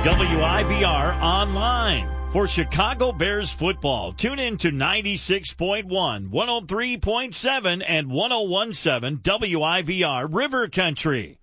WIVR Online. For Chicago Bears football, tune in to 96.1, 103.7, and 101.7 WIVR River Country.